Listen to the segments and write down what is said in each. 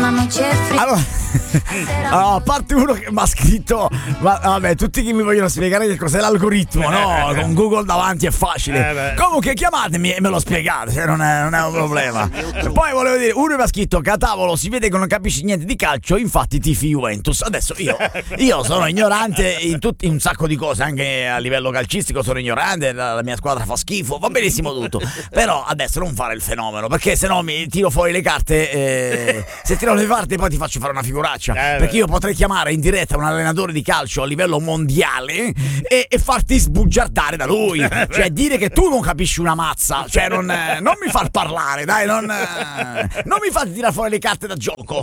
una noche fría. Allora, a parte uno che mi ha scritto, ma vabbè, tutti che mi vogliono spiegare che cos'è l'algoritmo, no? Con Google davanti è facile. Comunque chiamatemi e me lo spiegate, cioè non è un problema. Poi volevo dire, uno mi ha scritto: Catavolo, si vede che non capisci niente di calcio, infatti tifi Juventus. Adesso io sono ignorante in un sacco di cose, anche a livello calcistico sono ignorante, la mia squadra fa schifo, va benissimo tutto. Però adesso non fare il fenomeno, perché se no mi tiro fuori le carte, se tiro le carte poi ti faccio fare una figuraccia, perché io potrei chiamare in diretta un allenatore di calcio a livello mondiale e farti sbugiardare da lui, cioè dire che tu non capisci una mazza, cioè non mi far parlare, dai, non mi far tirare fuori le carte da gioco,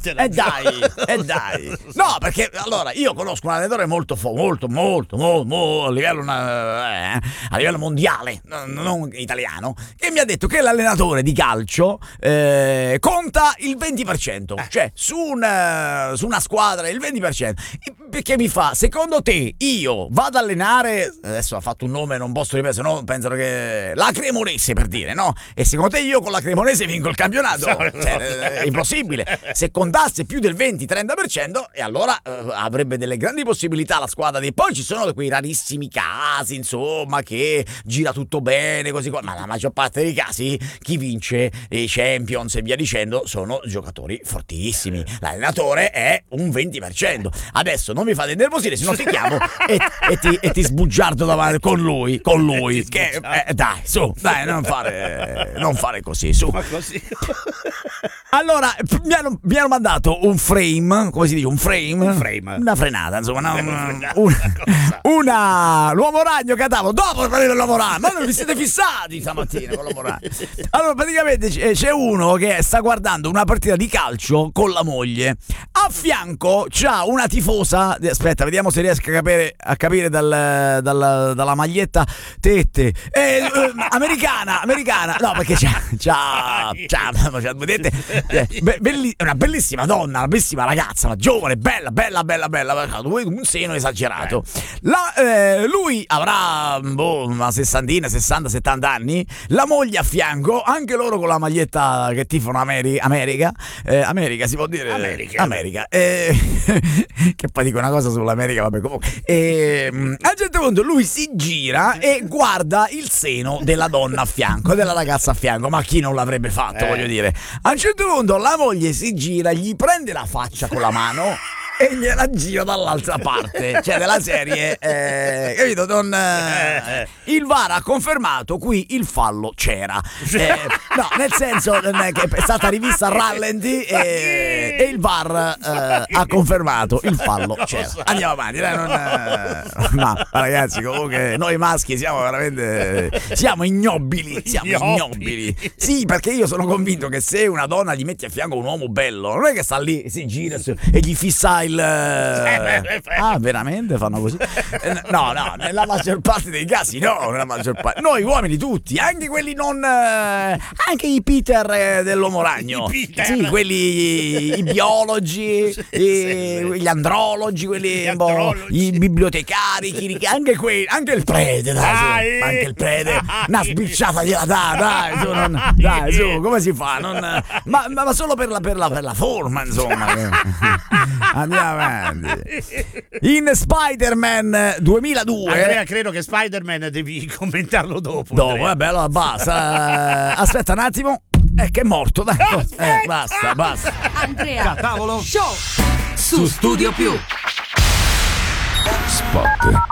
dai. No, perché allora io conosco un allenatore molto a livello mondiale, non italiano, che mi ha detto che l'allenatore di calcio conta il 20%, cioè su una squadra il 20%, perché mi fa: secondo te io vado ad allenare, adesso ha fatto un nome, non posso ripetere, se no pensano che la Cremonese, per dire, no? E secondo te io con la Cremonese vinco il campionato? È impossibile. Se contasse più del 20-30%, e allora avrebbe delle grandi possibilità la squadra di... Poi ci sono quei rarissimi casi, insomma, che gira tutto bene, così qua, ma la maggior parte dei casi chi vince i Champions e via dicendo sono giocatori fortissimi. L'allenatore è un 20%. Adesso non mi fate innervosire, se no ti chiamo e ti sbugiardo davanti con lui che dai, su, dai, non fare così, su. Ma così. Allora mi hanno mandato un frame, come si dice, un frame, una frenata, insomma, l'uomo ragno, Catavolo, dopo l'uomo ragno, ma non vi siete fissati stamattina con l'uomo ragno. Allora praticamente c'è uno che sta guardando una partita di calcio con la moglie, a fianco c'ha una tifosa, aspetta, vediamo se riesco a capire dalla maglietta tette, americana, no, perché c'ha vedete, una bellissima donna, una bellissima ragazza, una giovane, bella, un seno esagerato. Lui avrà una 60-70 anni, la moglie a fianco, anche loro con la maglietta che tifano America, si può dire America. Che poi dico una cosa sull'America, vabbè, comunque. A un certo punto lui si gira e guarda il seno della donna a fianco, della ragazza a fianco, ma chi non l'avrebbe fatto, voglio dire. A un certo punto la moglie si gira, gli prende la faccia con la mano e gliela gira dall'altra parte, cioè della serie, capito? Il VAR ha confermato, qui il fallo c'era, no, nel senso che è stata rivista a rallenti e il VAR ha confermato il fallo c'era. Andiamo avanti, no, ragazzi, comunque noi maschi siamo ignobili. Sì, perché io sono convinto che se una donna gli metti a fianco un uomo bello, non è che sta lì, si gira e gli fissa veramente fanno così? No, nella maggior parte dei casi noi uomini tutti, anche quelli non anche i Peter dell'uomo ragno, sì, quelli i biologi, gli andrologi, quelli i bibliotecari, anche il prete, dai, anche il prete una sbirciata gliela dà, dai, su, come si fa? Ma solo per la forma, insomma. Andiamo avanti. In Spider-Man 2002, credo che Spider-Man devi commentarlo dopo. Vabbè, allora basta. Aspetta un attimo. Che è morto, dai. Basta. Andrea Catavolo Show su Studio Più. Spot.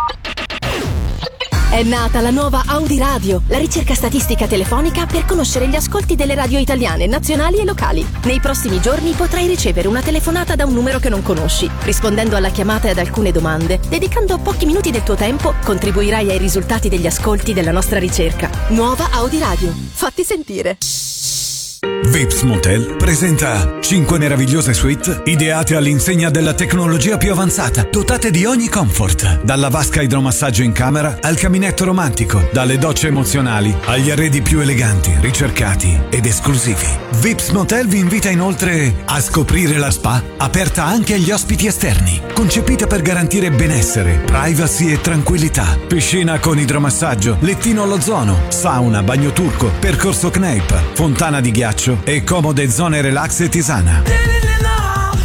È nata la nuova Audi Radio, la ricerca statistica telefonica per conoscere gli ascolti delle radio italiane, nazionali e locali. Nei prossimi giorni potrai ricevere una telefonata da un numero che non conosci. Rispondendo alla chiamata e ad alcune domande, dedicando pochi minuti del tuo tempo, contribuirai ai risultati degli ascolti della nostra ricerca. Nuova Audi Radio. Fatti sentire. Vips Motel presenta 5 meravigliose suite ideate all'insegna della tecnologia più avanzata, dotate di ogni comfort, dalla vasca idromassaggio in camera al caminetto romantico, dalle docce emozionali agli arredi più eleganti, ricercati ed esclusivi. Vips Motel vi invita inoltre a scoprire la spa, aperta anche agli ospiti esterni, concepita per garantire benessere, privacy e tranquillità. Piscina con idromassaggio, lettino all'ozono, sauna, bagno turco, percorso Kneip, fontana di ghiaccio e comode zone relax e tisana.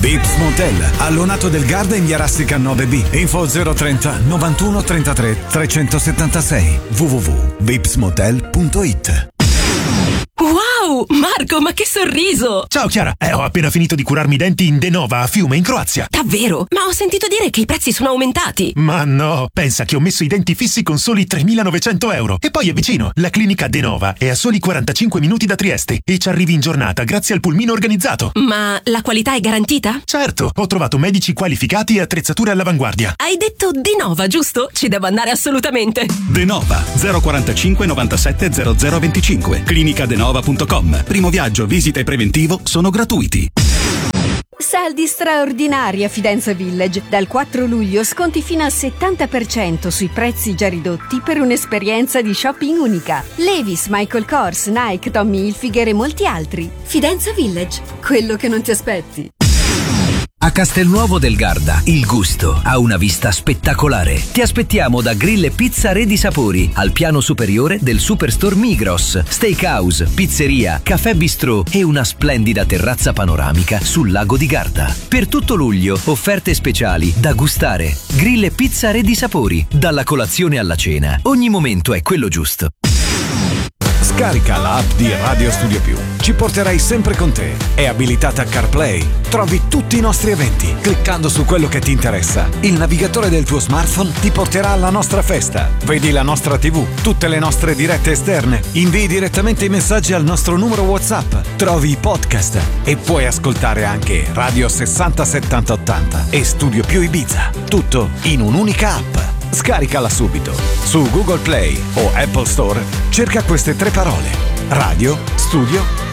Vips Motel, allonato del Garda in via Rastica 9B. Info 030 91 33 376. www.vipsmotel.it. Wow, Marco, ma che sorriso! Ciao Chiara, ho appena finito di curarmi i denti in Denova a Fiume, in Croazia. Davvero? Ma ho sentito dire che i prezzi sono aumentati. Ma no, pensa che ho messo i denti fissi con soli 3.900 euro. E poi è vicino, la clinica Denova è a soli 45 minuti da Trieste e ci arrivi in giornata grazie al pulmino organizzato. Ma la qualità è garantita? Certo, ho trovato medici qualificati e attrezzature all'avanguardia. Hai detto Denova, giusto? Ci devo andare assolutamente. Denova 045 97 0025. Clinicadenova.com. Primo viaggio, visita e preventivo sono gratuiti. Saldi straordinari a Fidenza Village. Dal 4 luglio sconti fino al 70% sui prezzi già ridotti per un'esperienza di shopping unica. Levi's, Michael Kors, Nike, Tommy Hilfiger e molti altri. Fidenza Village, quello che non ti aspetti. A Castelnuovo del Garda, il gusto ha una vista spettacolare. Ti aspettiamo da Grill e Pizza Re di Sapori, al piano superiore del Superstore Migros, Steakhouse, pizzeria, caffè bistrò e una splendida terrazza panoramica sul lago di Garda. Per tutto luglio, offerte speciali da gustare. Grill e Pizza Re di Sapori, dalla colazione alla cena. Ogni momento è quello giusto. Scarica l'app di Radio Studio Più. Ci porterai sempre con te. È abilitata CarPlay. Trovi tutti i nostri eventi. Cliccando su quello che ti interessa, il navigatore del tuo smartphone ti porterà alla nostra festa. Vedi la nostra TV, tutte le nostre dirette esterne. Invii direttamente i messaggi al nostro numero WhatsApp. Trovi i podcast e puoi ascoltare anche Radio 60 70 80 e Studio Più Ibiza. Tutto in un'unica app. Scaricala subito. Su Google Play o Apple Store cerca queste 3 parole: Radio Studio